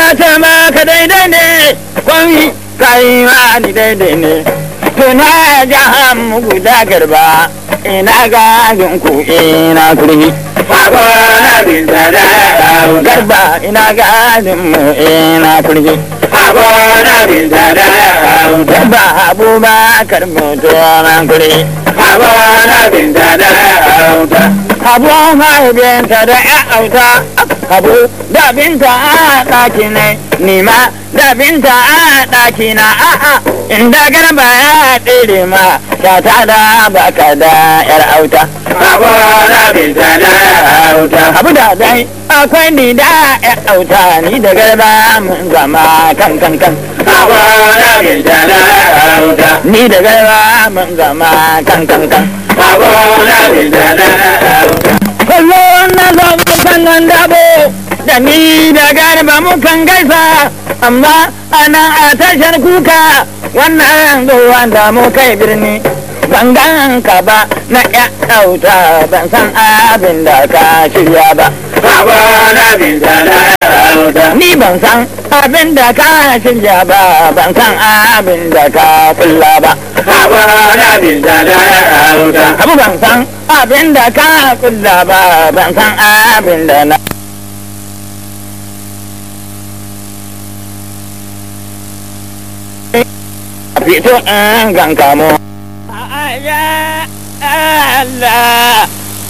ce maka daidai ne kwami kai ma ni daidai ne tuna ja mu guda garba ina gajin ku ina kurhi Abona binta da auta. garba ina gajin mu ina kurhi Abona binta da auta. garba abubakar mutuwan kurhi Abona binta da auta. abu mahaifinta da ya auta abu da binta a ɗaki ne nima da binta a ɗaki na a'a inda garba ya ɗere ma shata da baka da yar auta Abona binta da auta. abu da dai akwai ni da yar auta ni da garba mun zama kan kan kan Abona binta da auta. ni da garba mun zama kan kan kan Abona binta da auta. kullum na zo mukan dabo da ni da garba mukan gaisa amma ana a tashar kuka wannan zuwan da mu kai birni ban gan ka ba na ya ɗauta ban san abin da ka shirya ba Abona binta da auta. ni ban san abin da ka shirya ba ban san abin da ka kulla ba Abona binta da auta. abu ban san abin da ka kulla ba ban san abin da na fito in ganka mu ya Allah